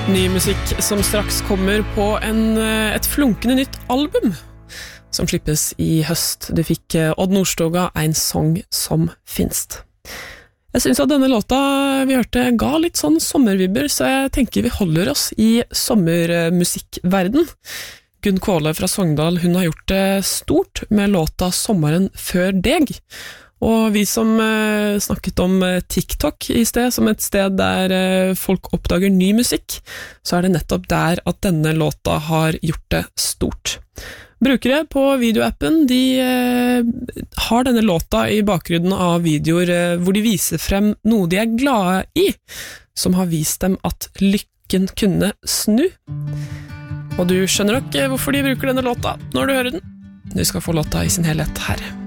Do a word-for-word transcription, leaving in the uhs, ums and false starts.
Ny musikk som straks kommer på en, et flunkende nytt album som slippes i høst. Du fikk Odd Nordstoga, en sang som finst. Jeg synes at denne låta vi hørte ga litt sånn sommervibber, så jeg tenker vi holder oss i sommermusikkverden. Gunn Kvåle fra Sogndal, hun har gjort det stort med låta Sommeren før deg. Og vi som eh, snakket om eh, TikTok i sted, som et sted der eh, folk oppdager ny musikk, så er det nettopp der at denne låta har gjort det stort. Brukere på videoappen, de eh, har denne låta i bakgrunnen av videoer eh, hvor de viser frem noe de er glade i, som har vist dem at lykken kunne snu. Og du skjønner nok hvorfor de bruker denne låta når du hører den. Du skal få låta i sin helhet her.